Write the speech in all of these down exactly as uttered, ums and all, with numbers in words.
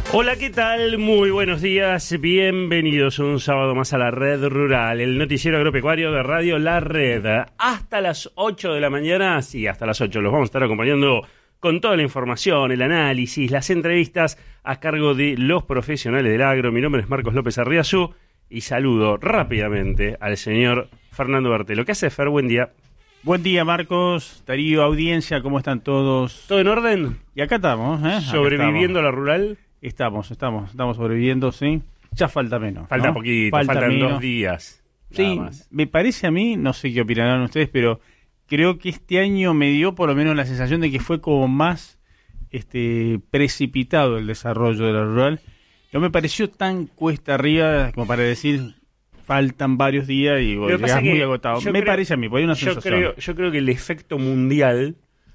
Hola, ¿qué tal? Muy buenos días, bienvenidos un sábado más a La Red Rural, el noticiero agropecuario de Radio La Red. Hasta las ocho de la mañana, sí, hasta las ocho, los vamos a estar acompañando con toda la información, el análisis, las entrevistas a cargo de los profesionales del agro. Mi nombre es Marcos López Arriazú y saludo rápidamente al señor Fernando Bertelo. ¿Qué hace, Fer? Buen día. Buen día, Marcos, Darío, audiencia, ¿cómo están todos? ¿Todo en orden? Y acá estamos, ¿eh? Acá ¿Sobreviviendo estamos. a la rural? Estamos, estamos, estamos sobreviviendo, sí. Ya falta menos, Falta ¿no? poquito, Falta faltan menos. dos días. Sí, nada más. me parece a mí, no sé qué opinarán ustedes, pero creo que este año me dio por lo menos la sensación de que fue como más este precipitado el desarrollo de la rural. No me pareció tan cuesta arriba como para decir faltan varios días y bueno, llegas muy agotado. Me creo, parece a mí, porque hay una yo sensación. creo, yo creo que el efecto mundial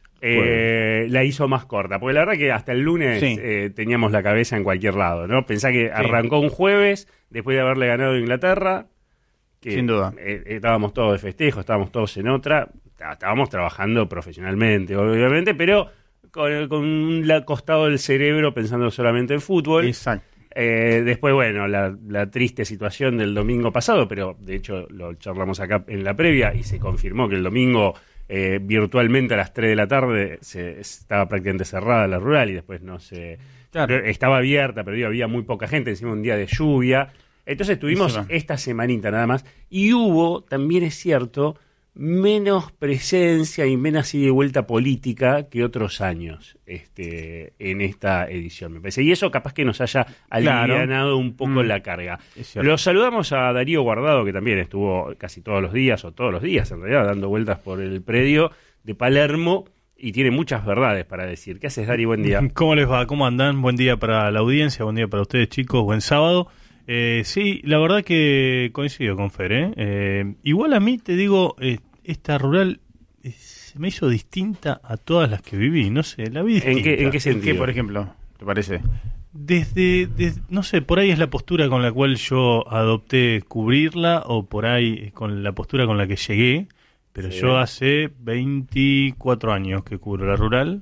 eh, la hizo más corta, porque la verdad que hasta el lunes Sí. eh, teníamos la cabeza en cualquier lado, ¿no? Pensá que Sí. arrancó un jueves después de haberle ganado a Inglaterra, que Sin duda. eh, estábamos todos de festejo, estábamos todos en otra, estábamos trabajando profesionalmente, obviamente, pero con, con un la- costado del cerebro pensando solamente en fútbol. Exacto. Eh, después, bueno, la, la triste situación del domingo pasado, pero de hecho lo charlamos acá en la previa y se confirmó que el domingo eh, virtualmente a las tres de la tarde se, estaba prácticamente cerrada la rural y después no se... Claro. pero estaba abierta, pero digo, había muy poca gente, encima un día de lluvia. Entonces tuvimos Eso. esta semanita nada más y hubo, también es cierto, menos presencia y menos ida y vuelta política que otros años este, en esta edición, me parece. Y eso capaz que nos haya Claro. alivianado un poco Mm. la carga. Es cierto. Los saludamos a Darío Guardado, que también estuvo casi todos los días, o todos los días en realidad, dando vueltas por el predio de Palermo y tiene muchas verdades para decir. ¿Qué haces, Dari? Buen día. ¿Cómo les va? ¿Cómo andan? Buen día para la audiencia, buen día para ustedes, chicos, buen sábado. Eh, sí, la verdad que coincido con Fer, ¿eh? Eh, igual a mí, te digo, eh, esta rural eh, se me hizo distinta a todas las que viví, no sé, la vi distinta. ¿En qué, en qué ¿En sentido? qué, por ejemplo, te parece? Desde, des- no sé, por ahí es la postura con la cual yo adopté cubrirla o por ahí con la postura con la que llegué, pero Sí. yo hace veinticuatro años que cubro la rural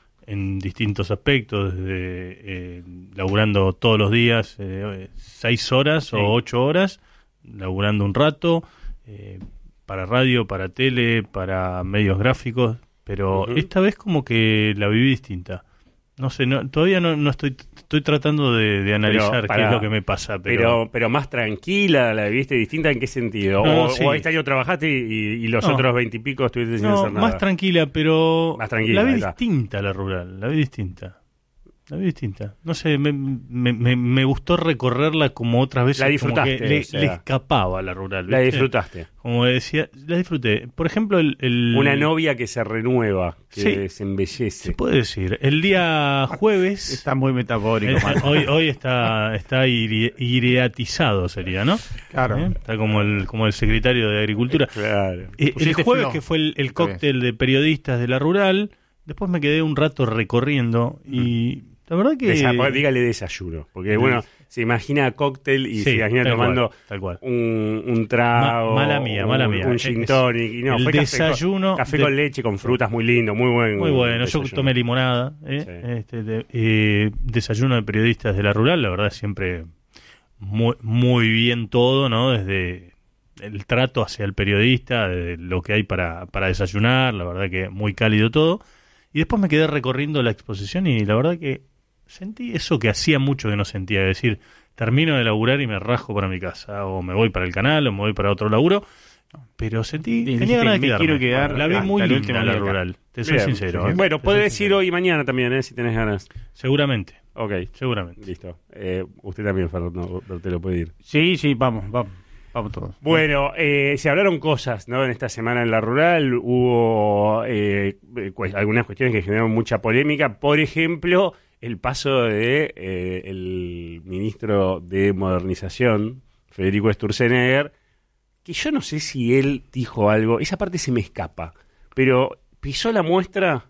en distintos aspectos, desde eh, laburando todos los días eh, seis horas Sí. o ocho horas, laburando un rato, eh, para radio, para tele, para medios gráficos, pero Ujú. esta vez como que la viví distinta. No sé, no, todavía no, no estoy estoy tratando de, de analizar qué pará, es lo que me pasa, pero, Pero, pero más tranquila, ¿la viste distinta en qué sentido? No, o, sí. o este año trabajaste y, y los No. otros veintipico estuviste sin no, hacer nada. más tranquila, pero Más tranquila, la vi ahí está. distinta la rural, la vi distinta. La vi distinta. No sé, me, me, me, me gustó recorrerla como otras veces. La como disfrutaste, que le, o sea. le escapaba a la rural. La ¿viste? disfrutaste. Como decía, la disfruté. Por ejemplo, el... el- Una novia que se renueva, que Sí. se embellece. Se puede decir. El día jueves... Está muy metafórico, Eh, Marcos. hoy, hoy está está ire- ireatizado sería, ¿no? Claro. ¿Eh? Está como el como el secretario de Agricultura. Claro. Eh, el Pusiste jueves, flow. que fue el, el Está bien. cóctel de periodistas de la rural, después me quedé un rato recorriendo y la verdad que... Desa- dígale desayuno, porque bueno, se imagina cóctel y Sí, se imagina tal tomando cual, tal cual. un, un trago, Ma- mala mía, mala un, mía. un Es- gin tonic, y no, el fue desayuno café, con, café de- con leche, con frutas, muy lindo, muy buen Muy bueno, yo desayuno. tomé limonada, ¿eh? Sí. Este, de- eh, desayuno de periodistas de la rural, la verdad siempre muy, muy bien todo, ¿no? Desde el trato hacia el periodista, de lo que hay para, para desayunar, la verdad que muy cálido todo. Y después me quedé recorriendo la exposición y la verdad que sentí eso que hacía mucho que no sentía, es decir, termino de laburar y me rajo para mi casa, o me voy para el canal, o me voy para otro laburo. Pero sentí, Dijiste, tenía ganas de me quedarme. quiero quedar La vi hasta muy el linda último la día acá. rural, te soy Bien, sincero. sí. ¿eh? Bueno, Te podés soy ir sincero. hoy y mañana también, ¿eh? Si tenés ganas. Seguramente, Ok, seguramente. listo. Eh, usted también, Fernando, te lo puede ir. Sí, sí, vamos, vamos. Vamos todos. Bueno, eh, se hablaron cosas, ¿no? En esta semana en la rural hubo eh, cu- algunas cuestiones que generaron mucha polémica. Por ejemplo, el paso de eh, el ministro de Modernización, Federico Sturzenegger, que yo no sé si él dijo algo, esa parte se me escapa, pero pisó la muestra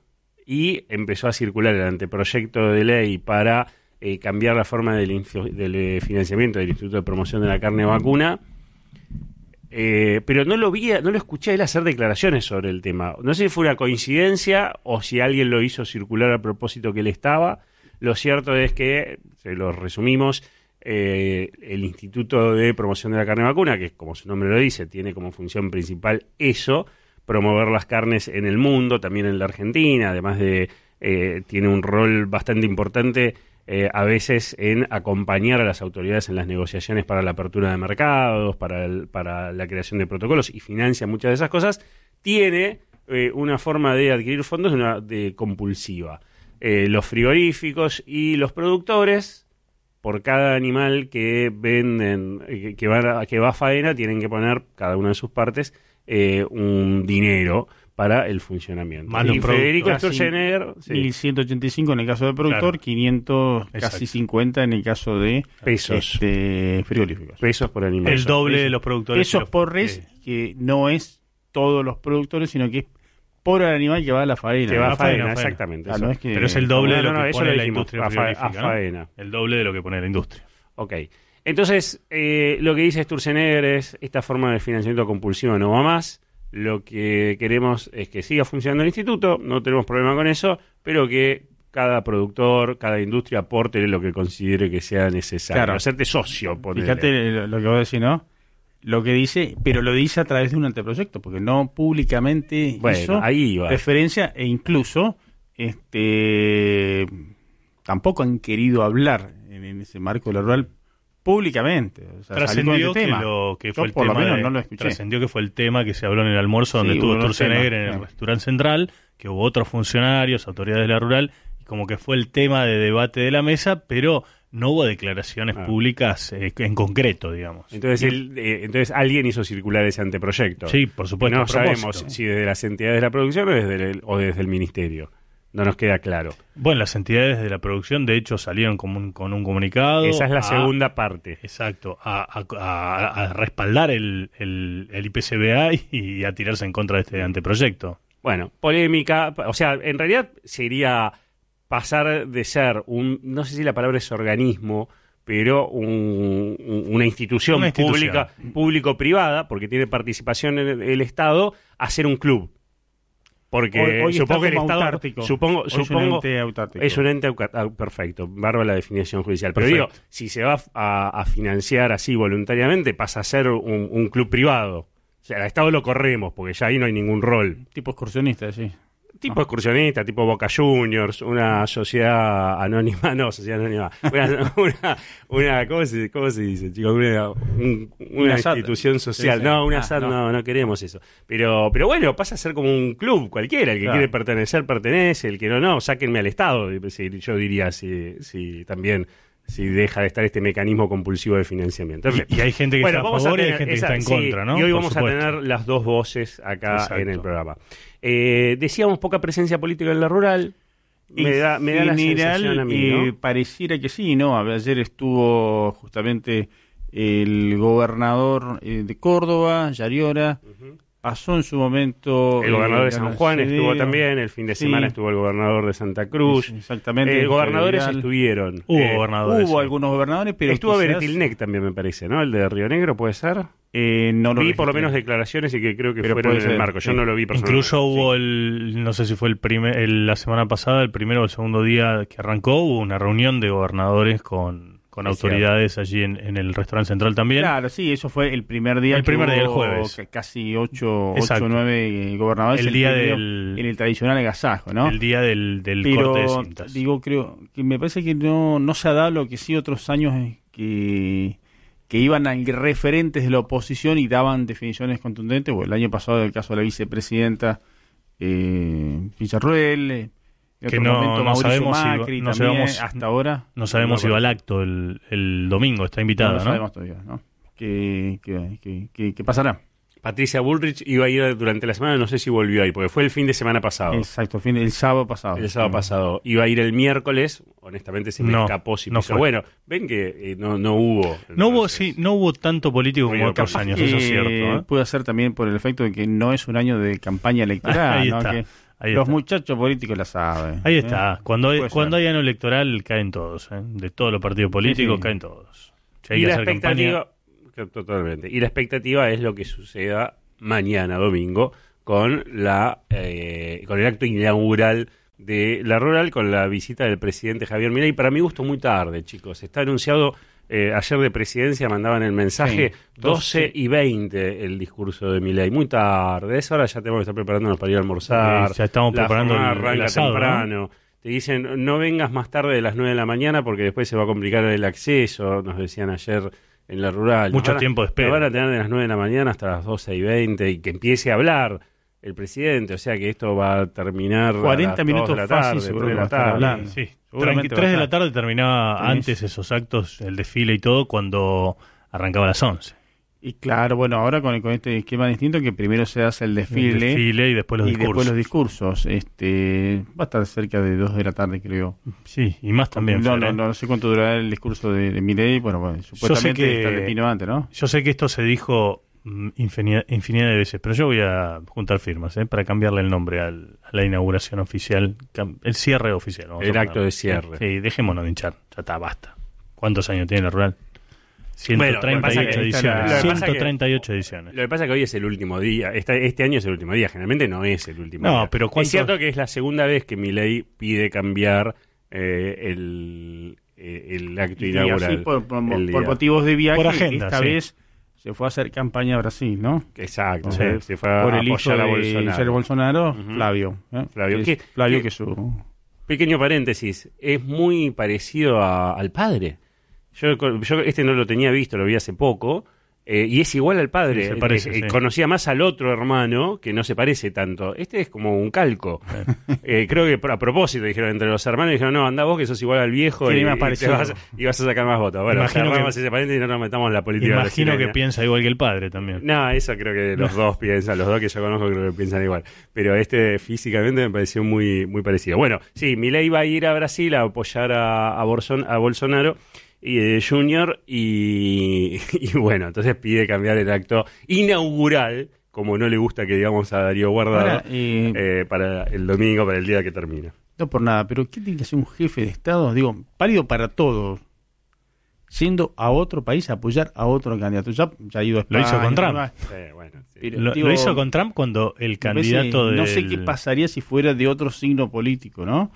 y empezó a circular el anteproyecto de ley para eh, cambiar la forma del, infi- del eh, financiamiento del Instituto de Promoción de la Carne Vacuna. Eh, pero no lo vi, no lo escuché a él hacer declaraciones sobre el tema. No sé si fue una coincidencia o si alguien lo hizo circular a propósito que él estaba. Lo cierto es que, se lo resumimos, eh, el Instituto de Promoción de la Carne Vacuna, que como su nombre lo dice, tiene como función principal eso, promover las carnes en el mundo, también en la Argentina, además de eh, tiene un rol bastante importante eh, a veces en acompañar a las autoridades en las negociaciones para la apertura de mercados, para, el, para la creación de protocolos y financia muchas de esas cosas, tiene eh, una forma de adquirir fondos de, una, de compulsiva. Eh, los frigoríficos y los productores, por cada animal que venden, que, que, va, a, que va a faena, tienen que poner cada una de sus partes eh, un dinero para el funcionamiento. Más y los Federico casi Sturzenegger, sí, mil ciento ochenta y cinco en el caso del productor, Claro. quinientos, Exacto. casi cincuenta en el caso de pesos, este, frigoríficos. pesos por animal. El doble pesos. de los productores. Pesos que los- por res, eh, que no es todos los productores, sino que es por el animal que va a la faena. que va a a faena, faena, faena. exactamente. Ah, eso. no es que- Pero es el doble No, de lo no, no, que eso pone lo la dijimos, industria a fa- a frigorífica, ¿no? faena. El doble de lo que pone la industria. Ok. Entonces, eh, lo que dice Sturzenegger es, esta forma de financiamiento compulsivo no va más. Lo que queremos es que siga funcionando el instituto, no tenemos problema con eso, pero que cada productor, cada industria aporte lo que considere que sea necesario. Claro. Hacerte socio, ponele. Fíjate lo, lo que voy a decir, ¿no? Lo que dice, pero lo dice a través de un anteproyecto, porque no públicamente Bueno, hizo ahí va. referencia e incluso este tampoco han querido hablar en, en ese marco de lo rural públicamente. O sea, salió con Trascendió este que, tema. lo, que Yo fue el por lo tema menos de- no lo escuché. trascendió que fue el tema que se habló en el almuerzo donde Sí, estuvo hubo dos Sturzenegger temas, en el sí. restaurante central, que hubo otros funcionarios, autoridades de la rural, y como que fue el tema de debate de la mesa, pero no hubo declaraciones Ah. públicas eh, en concreto, digamos. Entonces, él, eh, entonces alguien hizo circular ese anteproyecto. Sí, por supuesto. No a propósito. sabemos si desde las entidades de la producción o desde el, o desde el ministerio. No nos queda claro. Bueno, las entidades de la producción, de hecho, salieron con un, con un comunicado. Esa es la a- segunda parte. Exacto, a, a- a- a respaldar el, el, el I P C B A y a tirarse en contra de este anteproyecto. Bueno, polémica. O sea, en realidad sería pasar de ser un, no sé si la palabra es organismo, pero un- un- una institución, Una institución. pública, público-privada, porque tiene participación en el, el Estado, a ser un club. Porque Hoy- hoy está supongo que el como Estado, autártico. supongo, Hoy es un supongo, ente autártico. es un ente auca- au- perfecto, bárbara la definición judicial. Pero Perfecto. digo, si se va a, a financiar así voluntariamente, pasa a ser un, un club privado. O sea, al Estado lo corremos, porque ya ahí no hay ningún rol. Tipo excursionista, sí. Tipo excursionista, tipo Boca Juniors, una sociedad anónima, no, sociedad anónima, una, una, una ¿cómo, se, ¿cómo se dice, chicos? Una, un- una Una S A T. institución social. Sí, sí. No, una Ah, S A T, no. no, no queremos eso. Pero, pero bueno, pasa a ser como un club cualquiera, el que Claro. quiere pertenecer, pertenece, el que no, no, sáquenme al Estado, si- yo diría, si, si también, si deja de estar este mecanismo compulsivo de financiamiento. En fin. Y, y hay gente que Bueno, está a vamos favor y hay tener gente esa- que está sí, en contra, ¿no? Y hoy Por vamos supuesto. a tener las dos voces acá Exacto. en el programa. Eh, decíamos poca presencia política en la rural. Me da, me da la sensación a mí, ¿no? eh, pareciera que sí, ¿no? Ayer estuvo justamente el gobernador eh, de Córdoba, Yariora, Ujú. pasó en su momento... El gobernador eh, de San Juan Cedeo. estuvo también, el fin de Sí. semana estuvo el gobernador de Santa Cruz. Sí, exactamente. Eh, gobernadores Federal. estuvieron. Hubo Eh, gobernadores. Hubo sí. algunos gobernadores, pero estuvo quizás, Beretilnec también, me parece, ¿no? El de Río Negro, ¿puede ser? eh, no lo Vi por lo registré. menos declaraciones y que creo que Pero fueron en puede el ser, marco. Yo sí. no lo vi personalmente. Incluso hubo el, no sé si fue el primer, el- la semana pasada, el primero o el segundo día que arrancó, hubo una reunión de gobernadores con, con Es autoridades allí en, en el restaurante central también. Claro, sí, eso fue el primer día. El que primer día, el hubo jueves. ca- Casi ocho, Exacto. ocho nueve gobernadores. El día primero del- En el tradicional agasajo, ¿no? El día del, del corte de Pero, cintas. digo, creo que me parece que no, no se ha dado lo que sí otros años eh, que, que iban a referentes de la oposición y daban definiciones contundentes. Bueno, el año pasado, el caso de la vicepresidenta eh, Villarruel, eh, en Que otro no- momento no Mauricio sabemos si- Macri no también, sabemos- hasta ahora. no sabemos no, si va bueno. al acto el, el domingo, está No invitada, lo ¿no? sabemos todavía, ¿no? ¿Qué, qué, qué- qué- qué pasará? Patricia Bullrich iba a ir durante la semana, no sé si volvió ahí, porque fue el fin de semana pasado. Exacto, fin, el sábado pasado. El sábado pasado. Iba a ir el miércoles, honestamente se me No, escapó si no pisó. fue. Bueno, ven que eh, no, no hubo. No hubo, entonces. sí, no hubo tanto político como Ruido otros capaz años, Que eso es cierto. ¿eh? Puede ser también por el efecto de que no es un año de campaña electoral. Ahí ¿no? está, Que ahí los está. muchachos políticos la saben. Ahí ¿eh? está. Cuando hay, Puede cuando ser. hay año electoral caen todos, ¿eh? De todos los partidos políticos Sí, sí. caen todos. Si hay Y que la hacer expectativa, campaña, que- totalmente. Y la expectativa es lo que suceda mañana domingo con la eh, con el acto inaugural de la rural con la visita del presidente Javier Milei. Para mi gusto muy tarde, chicos. Está anunciado eh, ayer de presidencia, mandaban el mensaje, sí, doce y veinte el discurso de Milei. Muy tarde. A esa hora ya tenemos que estar preparándonos para ir a almorzar. Sí, ya estamos la preparando el, arranca el asado, temprano. ¿no? Te dicen, no vengas más tarde de las nueve de la mañana porque después se va a complicar el acceso, nos decían ayer en la rural. Mucho a, tiempo de espera. Nos van a tener de las nueve de la mañana hasta las doce y veinte y que empiece a hablar el presidente, o sea que esto va a terminar cuarenta minutos de la tarde, fácil, seguro de que va la a estar tarde. hablando. Sí, Seguramente tres de va a la estar. tarde terminaba Tenés. antes esos actos, el desfile y todo, cuando arrancaba a las once. Y claro, bueno, ahora con, con este esquema distinto que primero se hace el desfile, El desfile y después los y discursos. después los discursos. Este, va a estar cerca de dos de la tarde, creo. Sí, y más también. No, Fer, no, ¿eh? no sé cuánto durará el discurso de, de Milei. Bueno, bueno, supuestamente que- está el de Pino antes, ¿no? Yo sé que esto se dijo mm, infinidad, infinidad de veces, pero yo voy a juntar firmas ¿eh? para cambiarle el nombre al, a la inauguración oficial, cam- el cierre oficial. vamos a El poner. acto de cierre. Sí, dejémonos de hinchar, ya está, basta. ¿Cuántos años tiene la rural? Bueno, ciento treinta y ocho lo que pasa que- ediciones. lo que pasa que- ciento treinta y ocho ediciones. Lo que pasa es que hoy es el último día, este, este año es el último día, generalmente no es el último No, día. pero es ¿cuántos- cierto que es la segunda vez que Milei pide cambiar eh, el, eh, el acto Y inaugural. así por, por- el por día. motivos de viaje, Por agenda, esta sí. vez se fue a hacer campaña a Brasil, ¿no? Exacto, O se, sea, se fue a por el hijo apoyar a de Bolsonaro. Jair Bolsonaro, Ujú. Flavio. ¿eh? Flavio, Es ¿qué- Flavio qué- que es su... Pequeño paréntesis, es muy parecido a- al padre. Yo, yo este no lo tenía visto, lo vi hace poco, eh, y es igual al padre. Sí, se parece, Eh, sí. Conocía más al otro hermano, que no se parece tanto. Este es como un calco. Eh, creo que a propósito dijeron entre los hermanos, dijeron, no, anda vos que sos igual al viejo Tiene y, más y te parecido. vas, y vas a sacar más votos. Bueno, Imagino cerramos que- ese paréntesis y no nos metamos en la política Imagino que brasileña. piensa igual que el padre también. No, eso creo que los dos piensan, los dos que yo conozco creo que piensan igual. Pero este físicamente me pareció muy, muy parecido. Bueno, sí, Milei va a ir a Brasil a apoyar a, a, Bolson- a Bolsonaro y eh, Junior y, y bueno, entonces pide cambiar el acto inaugural, como no le gusta que digamos a Darío Guardado, Ahora, eh, eh, para el domingo, para el día que termina. no por nada, pero ¿qué tiene que hacer un jefe de Estado? Digo, válido para todos. Yendo a otro país a apoyar a otro candidato. Ya, ya ha ido a Lo España, hizo con Trump. va. Sí, bueno, sí. Pero, Lo, digo, lo hizo con Trump cuando el me candidato parece- de. No sé qué pasaría si fuera de otro signo político, ¿no?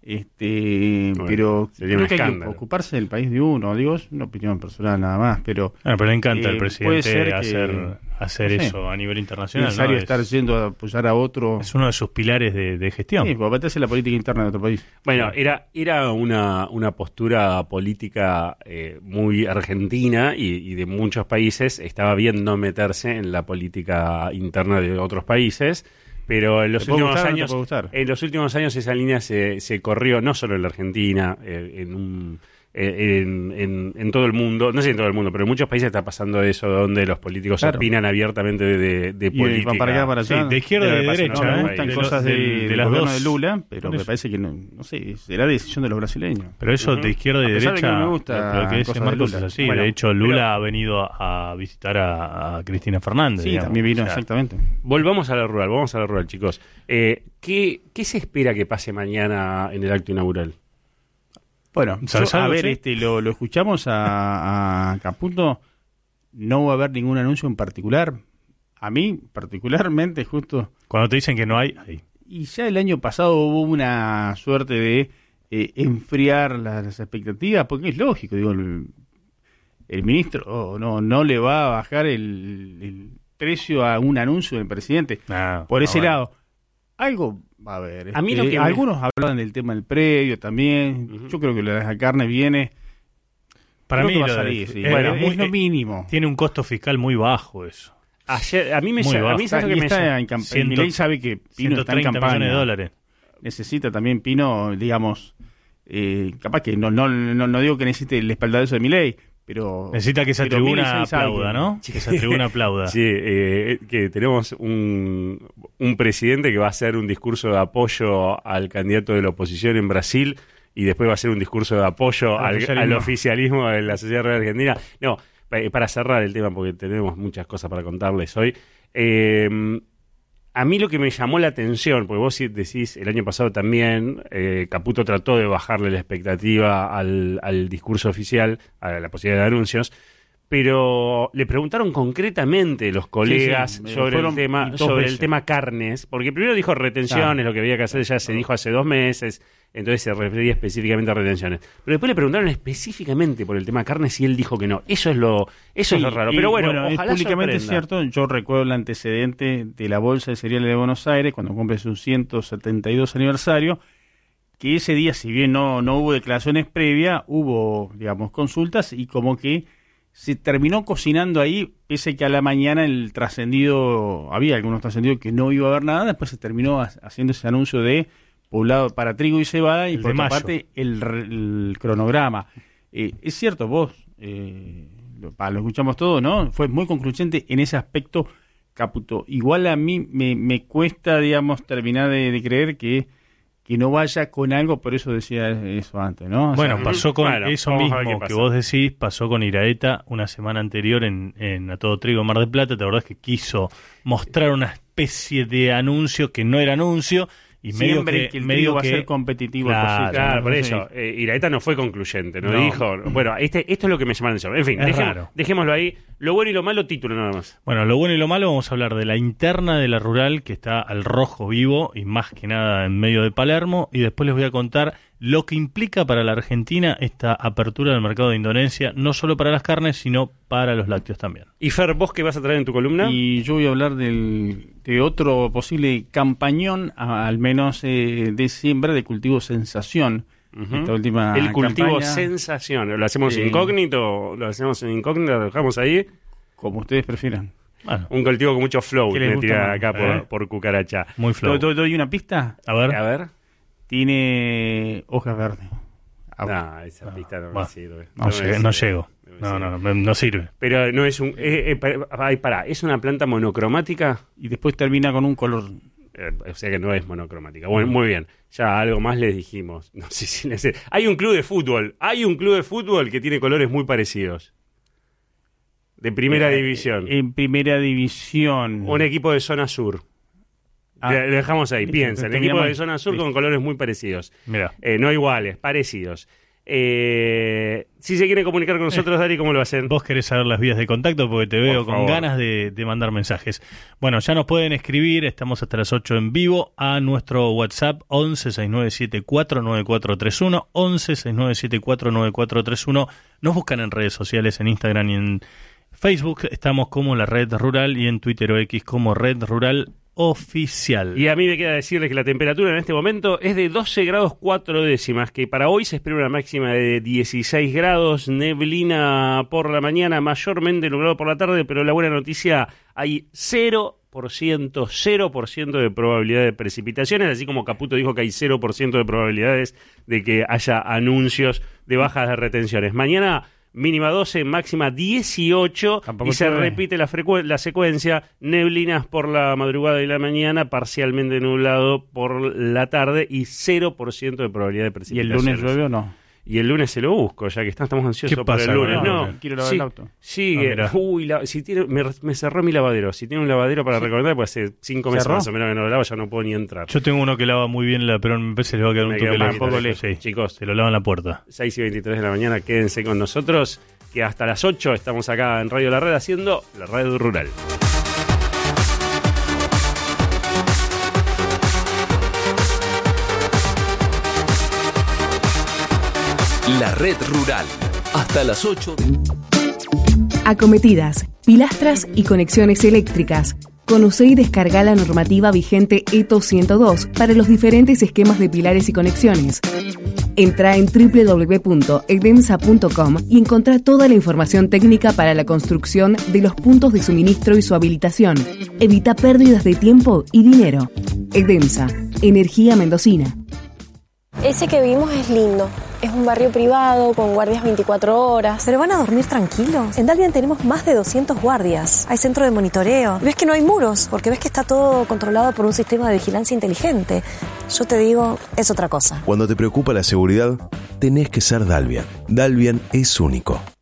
Este, Bueno, pero sería creo un que hay que escándalo. ocuparse del país de uno. Digo, es una opinión personal nada más, pero Ah, pero le encanta Eh, al puede presidente ser que- hacer, hacer no sé, eso a nivel es internacional. necesario ¿no? Es- estar yendo a apoyar a otro. Es uno de sus pilares de, de gestión. Sí, porque aparte hace la política interna de otro país. Bueno, era, era una, una postura política eh, muy argentina y, y de muchos países. Estaba bien no meterse en la política interna de otros países, pero en los ¿Te puede últimos gustar o no te años, puede gustar? en los últimos años esa línea se, se corrió no solo en la Argentina, eh, en un eh, en, en, en todo el mundo, no sé en todo el mundo, pero en muchos países está pasando eso, donde los políticos Claro. opinan abiertamente de, de, de Y política. van para acá, para allá. Sí, de izquierda Pero y de me pasa en derecha. No me otros ¿eh? gustan países. De los- cosas de- de, de del las gobierno dos. de Lula, pero Por me eso. parece que, no, no sé, será decisión de los brasileños. Pero eso Ujú. de izquierda y A pesar de que derecha, no me gusta lo, lo que dice cosas de Marcos Lula. es así. Bueno, de hecho, Lula pero- ha venido a, a visitar a, a Cristina Fernández. Sí, digamos. también vino, O sea, exactamente. Volvamos a la rural, vamos a la rural, chicos. Eh, ¿qué, ¿Qué se espera que pase mañana en el acto inaugural? Bueno, ¿Sabes yo, a algo, ver, sí? este, lo, lo escuchamos a, a Caputo, no va a haber ningún anuncio en particular. A mí, particularmente, justo, Cuando te dicen que no hay, hay. y ya el año pasado hubo una suerte de eh, enfriar las, las expectativas, porque es lógico, digo, el, el ministro oh, no, no le va a bajar el, el precio a un anuncio del presidente. Ah, Por ah, ese bueno. lado, algo va a haber. A mí lo Este, que me- algunos hablan del tema del predio también. Ujú. Yo creo que la carne viene. Para creo mí que va a lo de- salir, sí. eh, Bueno, es es muy- lo eh, mínimo. tiene un costo fiscal muy bajo eso. Ayer, a mí me Muy lla- a bajo. mí ¿sabes lo Y que me está lla- en campaña. Ciento- Milei sabe que Pino está en ciento treinta campaña. millones de dólares. Necesita también Pino, digamos, eh, capaz que no, no, no, no digo que necesite el espaldarazo de Milei, pero Necesita que esa pero tribuna Milei sabe aplauda, que- ¿no? Que esa tribuna aplauda. Sí, eh, que tenemos un, un presidente que va a hacer un discurso de apoyo al candidato de la oposición en Brasil y después va a hacer un discurso de apoyo Al al, oficialismo. al oficialismo de la sociedad real argentina. No, pa- para cerrar el tema, porque tenemos muchas cosas para contarles hoy. Eh, a mí lo que me llamó la atención, porque vos sí decís, el año pasado también, eh, Caputo trató de bajarle la expectativa al, al discurso oficial, a la posibilidad de anuncios, pero le preguntaron concretamente los colegas Sí, sí, sobre, el fueron tema, dos sobre el veces. tema carnes, porque primero dijo retenciones, Claro. lo que había que hacer ya se dijo hace dos meses, entonces se refería específicamente a retenciones. Pero después le preguntaron específicamente por el tema carnes y él dijo que no. Eso es lo, eso Sí, es lo raro. y, Pero bueno, es ojalá públicamente sorprenda. cierto. Yo recuerdo el antecedente de la Bolsa de Cereales de Buenos Aires cuando cumple su ciento setenta y dos aniversario, que ese día, si bien no, no hubo declaraciones previas, hubo, digamos, consultas y como que se terminó cocinando ahí, pese que a la mañana el trascendido, había algunos trascendidos que no iba a haber nada, después se terminó ha- haciendo ese anuncio de poblado para trigo y cebada y El por de otra mayo. parte el, re- el cronograma. Eh, es cierto, vos, eh, lo, pa, lo escuchamos todo, ¿no? Fue muy concluyente en ese aspecto, Caputo. Igual a mí me, me cuesta, digamos, terminar de, de creer que que no vaya con algo, por eso decía eso antes, ¿no? O Bueno, sea, pasó con bueno, eso vamos a ver mismo qué que pasa. vos decís, pasó con Iraeta una semana anterior en, en A Todo Trigo Mar del Plata. ¿Te acordás que quiso mostrar una especie de anuncio que no era anuncio? Y medio siempre que, que el medio trigo va que- a ser competitivo. Claro, al cosecha, Claro, ¿no? por Sí. eso. Eh, Iraeta no fue concluyente, no, No. dijo. Bueno, este, esto es lo que me llama la atención. En fin, Es dejemos- raro. dejémoslo ahí. Lo bueno y lo malo, título nada más. Bueno, lo bueno y lo malo, vamos a hablar de la interna de la rural, que está al rojo vivo y más que nada en medio de Palermo, y después les voy a contar lo que implica para la Argentina esta apertura del mercado de Indonesia, no solo para las carnes, sino para los lácteos también. Y Fer, ¿vos qué vas a traer en tu columna? Y yo voy a hablar del, de otro posible campañón, a- al menos eh, de siembra de cultivo sensación. Ujú. Esta última El cultivo campaña, sensación. ¿Lo hacemos Sí. incógnito? ¿Lo hacemos en incógnito? ¿Lo dejamos ahí? como ustedes prefieran. Bueno, Un cultivo con mucho flow, ¿Qué que les le gusta tira más? acá por, ¿Eh? por cucaracha. muy flow. ¿Doy, doy una pista? A ver, A ver. Tiene hojas verdes. Ah, No, esa pista no me bueno, sirve. no, me llego, sirve. no llego. me No, sirve. no, no, no sirve. Pero no es un... Eh, eh, para- ay, pará, ¿es una planta monocromática? Y después termina con un color. Eh, o sea que no es monocromática. Bueno, muy bien. Ya algo más les dijimos. No sé si les... Hay un club de fútbol. Hay un club de fútbol que tiene colores muy parecidos. De primera Eh, división. En primera división. Un equipo de zona sur. Ah, Le- le dejamos ahí, listo, piensen. terminamos Equipo de ahí. zona sur Listo. con colores muy parecidos. Mira, Eh, no iguales, parecidos. Eh, si se quieren comunicar con nosotros, Dari, ¿cómo lo hacen? vos querés saber las vías de contacto porque te veo Por con favor. ganas de, de mandar mensajes. Bueno, ya nos pueden escribir, estamos hasta las ocho en vivo, a nuestro WhatsApp once sesenta y nueve setenta y cuatro noventa y cuatro treinta y uno, once sesenta y nueve setenta y cuatro noventa y cuatro treinta y uno. Nos buscan en redes sociales, en Instagram y en Facebook, estamos como La Red Rural, y en Twitter o X como Red Rural Oficial. Y a mí me queda decirles que la temperatura en este momento es de doce grados cuatro décimas, que para hoy se espera una máxima de dieciséis grados, neblina por la mañana, mayormente nublado por la tarde, pero la buena noticia, hay cero por ciento, cero por ciento de probabilidad de precipitaciones, así como Caputo dijo que hay cero por ciento de probabilidades de que haya anuncios de bajas de retenciones. Mañana mínima doce, máxima dieciocho, Tampoco y se llueve. repite la, frecu- la secuencia, neblinas por la madrugada y la mañana, parcialmente nublado por la tarde y cero por ciento de probabilidad de ¿Y el precipitaciones. lunes llueve o no? Y el lunes se lo busco, ya que está- estamos ansiosos ¿Qué por pasa el lunes. con el No, lunes? Quiero lavar sí, el auto. sigue. Ah, mirá. Uy, la- si tiene, me, me cerró mi lavadero. Si tiene un lavadero para recomendar, pues hace cinco meses ¿Cerró? más o menos que no lo lavo, ya no puedo ni entrar. Yo tengo uno que lava muy bien, la, pero me parece que le va a quedar un Me toque quedo un lejos. poco Sí, lejos. Chicos, se lo lava en la puerta. seis y veintitrés de la mañana, quédense con nosotros, que hasta las ocho estamos acá en Radio La Red haciendo La Red Rural. La Red Rural. Hasta las ocho. Acometidas, pilastras y conexiones eléctricas. Conoce y descarga la normativa vigente E T O ciento dos para los diferentes esquemas de pilares y conexiones. Entra en doble u doble u doble u punto edemsa punto com y encontrá toda la información técnica para la construcción de los puntos de suministro y su habilitación. Evita pérdidas de tiempo y dinero. Edemsa, energía mendocina. Ese que vimos es lindo. Es un barrio privado con guardias veinticuatro horas. Pero van a dormir tranquilos. En Dalvian tenemos más de doscientos guardias. Hay centro de monitoreo. Ves que no hay muros, porque ves que está todo controlado por un sistema de vigilancia inteligente. Yo te digo, es otra cosa. Cuando te preocupa la seguridad, tenés que ser Dalvian. Dalvian es único.